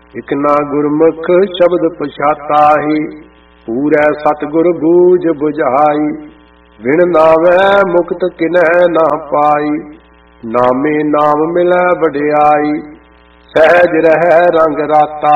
ਇਕ ਨਾ ਗੁਰਮੁਖ ਸ਼ਬਦ ਪਛਾਤਾਹੀ, ਪੂਰੈ ਸਤਿਗੁਰ ਬੂਝ ਬੁਝਾਈ। ਵਿਣ ਨਾਵੈ ਮੁਕਤ ਕਿਨੈ ਨਾ ਪਾਈ, ਨਾਮੇ ਨਾਮ ਮਿਲੈ ਵਡਿਆਈ। ਸਹਿਜ ਰਹਿ ਰੰਗ ਰਾਤਾ,